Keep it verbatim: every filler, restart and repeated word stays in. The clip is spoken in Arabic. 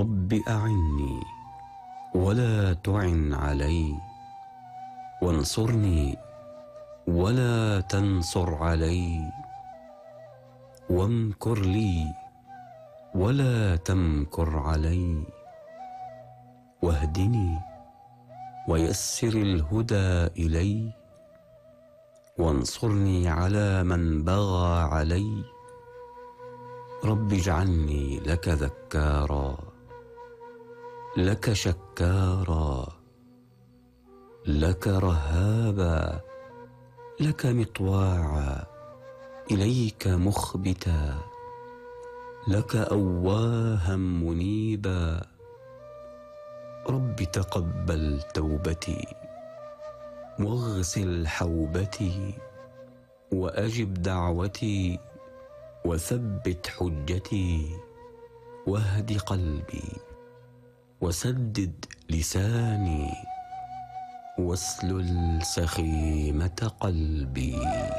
رب أعني ولا تعن علي، وانصرني ولا تنصر علي، وامكر لي ولا تمكر علي، واهدني ويسر الهدى إلي، وانصرني على من بغى علي. رب اجعلني لك ذكارا، لك شكارا، لك رهابا، لك مطواعا، إليك مخبتا، لك أواها منيبا. رب تقبل توبتي واغسل حوبتي، وأجب دعوتي، وثبت حجتي، واهد قلبي، وسدد لساني، واسلل سخيمة قلبي.